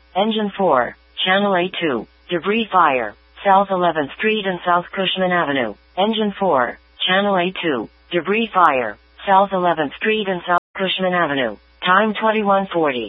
Engine 4, Channel A2, debris fire, South 11th Street and South Cushman Avenue. Engine 4, Channel A2, debris fire, South 11th Street and South Cushman Avenue. Time 21:40.